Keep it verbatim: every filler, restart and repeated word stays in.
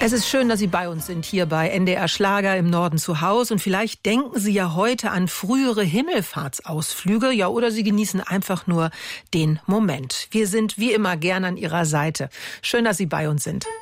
Es ist schön, dass Sie bei uns sind, hier bei N D R Schlager im Norden zu Hause. Und vielleicht denken Sie ja heute an frühere Himmelfahrtsausflüge, ja, oder Sie genießen einfach nur den Moment. Wir sind wie immer gern an Ihrer Seite. Schön, dass Sie bei uns sind.